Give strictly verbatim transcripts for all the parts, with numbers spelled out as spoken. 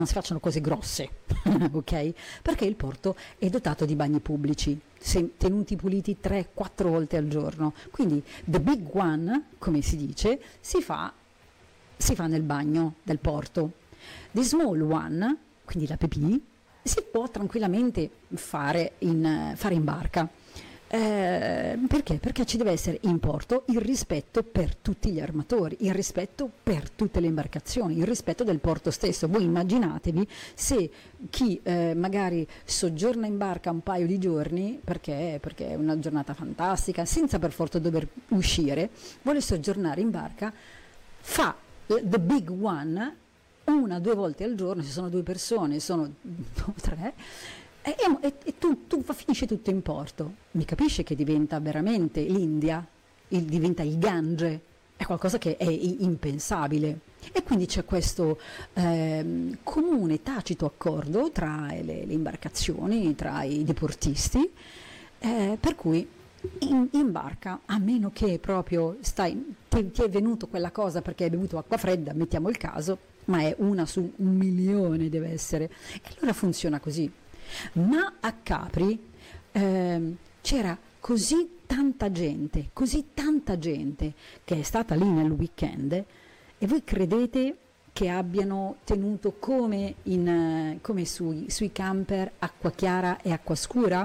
non si facciano cose grosse, ok? Perché il porto è dotato di bagni pubblici, se- tenuti puliti tre quattro volte al giorno. Quindi the big one, come si dice, si fa, si fa nel bagno del porto. The small one, quindi la pipì, si può tranquillamente fare in, fare in barca. Eh, perché? Perché ci deve essere in porto il rispetto per tutti gli armatori, il rispetto per tutte le imbarcazioni, il rispetto del porto stesso. Voi immaginatevi se chi eh, magari soggiorna in barca un paio di giorni, perché, perché è una giornata fantastica, senza per forza dover uscire, vuole soggiornare in barca, fa the big one una o due volte al giorno, se sono due persone, sono tre, e, e, e tu, tu finisce tutto in porto. Mi capisce che diventa veramente l'India, il, diventa il Gange, è qualcosa che è impensabile. E quindi c'è questo eh, comune, tacito accordo tra le, le imbarcazioni, tra i diportisti, eh, per cui in, in barca, a meno che proprio stai, ti, ti è venuto quella cosa perché hai bevuto acqua fredda, mettiamo il caso, ma è una su un milione deve essere, e allora funziona così. Ma a Capri ehm, c'era così tanta gente, così tanta gente che è stata lì nel weekend, e voi credete che abbiano tenuto come, in, eh, come sui, sui camper acqua chiara e acqua scura?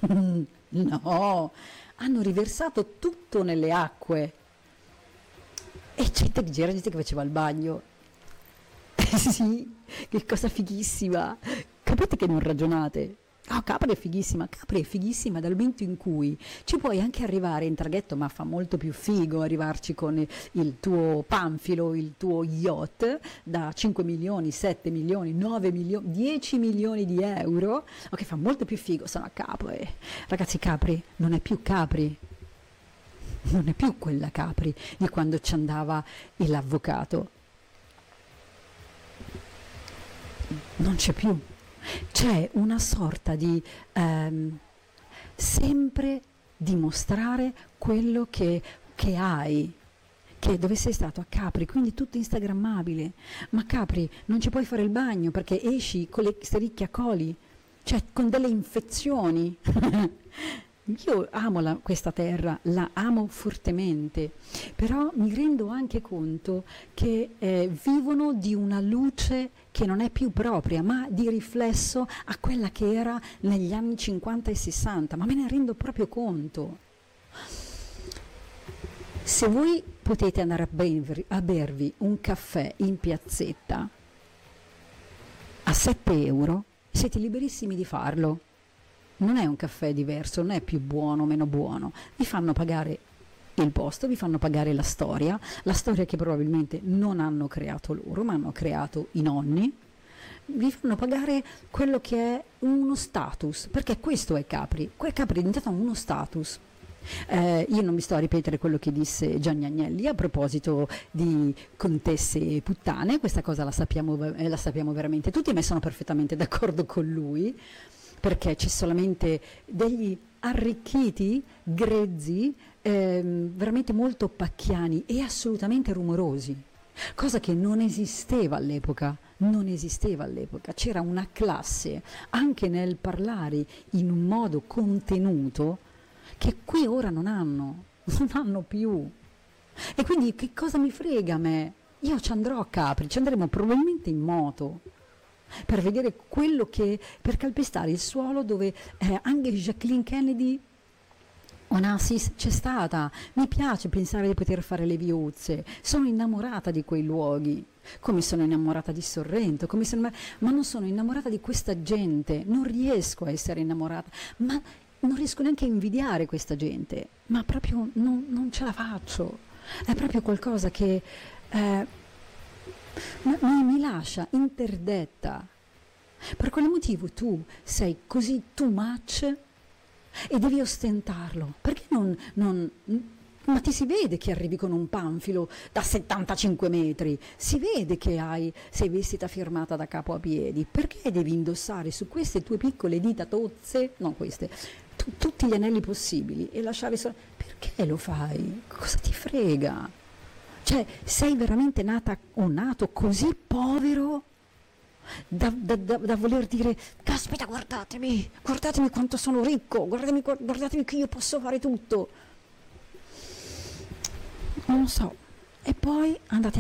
No, hanno riversato tutto nelle acque, e gente, c'era gente che faceva il bagno. Sì, che cosa fighissima. Capite che non ragionate? Oh, Capri è fighissima, Capri è fighissima dal momento in cui ci puoi anche arrivare in traghetto, ma fa molto più figo arrivarci con il tuo panfilo, il tuo yacht da cinque milioni, sette milioni, nove milioni, dieci milioni di euro, ok, fa molto più figo, sono a Capri. Ragazzi, Capri non è più Capri, non è più quella Capri di quando ci andava l'avvocato. Non c'è più, c'è una sorta di ehm, sempre dimostrare quello che, che hai, che dove sei stato a Capri, quindi tutto instagrammabile. Ma Capri non ci puoi fare il bagno perché esci con le stericchiacoli, cioè con delle infezioni. Io amo la, questa terra, la amo fortemente, però mi rendo anche conto che eh, vivono di una luce che non è più propria, ma di riflesso a quella che era negli anni cinquanta e sessanta, ma me ne rendo proprio conto. Se voi potete andare a bervi, a bervi un caffè in piazzetta a sette euro, siete liberissimi di farlo. Non è un caffè diverso, non è più buono o meno buono, vi fanno pagare il posto, vi fanno pagare la storia, la storia che probabilmente non hanno creato loro, ma hanno creato i nonni, vi fanno pagare quello che è uno status, perché questo è Capri, Capri è diventato uno status. Eh, io non mi sto a ripetere quello che disse Gianni Agnelli a proposito di contesse puttane, questa cosa la sappiamo, eh, la sappiamo veramente tutti, ma sono perfettamente d'accordo con lui, perché c'è solamente degli arricchiti, grezzi, ehm, veramente molto pacchiani e assolutamente rumorosi, cosa che non esisteva all'epoca, non esisteva all'epoca, c'era una classe anche nel parlare in un modo contenuto che qui ora non hanno, non hanno più. E quindi che cosa mi frega a me? Io ci andrò a Capri, ci andremo probabilmente in moto, per vedere quello che, per calpestare il suolo dove eh, anche Jacqueline Kennedy Onassis c'è stata. Mi piace pensare di poter fare le viuzze, sono innamorata di quei luoghi, come sono innamorata di Sorrento, come sono, ma non sono innamorata di questa gente, non riesco a essere innamorata, ma non riesco neanche a invidiare questa gente, ma proprio non, non ce la faccio, è proprio qualcosa che eh, mi, mi lascia interdetta. Per quale motivo tu sei così too much e devi ostentarlo? Perché non, non, ma ti si vede che arrivi con un panfilo da settantacinque metri, si vede che hai, sei vestita firmata da capo a piedi, perché devi indossare su queste tue piccole dita tozze, no queste, tu, tutti gli anelli possibili e lasciare solo, perché lo fai? Cosa ti frega? Cioè, sei veramente nata o nato così povero da, da, da, da voler dire caspita, guardatemi, guardatemi quanto sono ricco, guardatemi, guardatemi che io posso fare tutto. Non so. E poi andate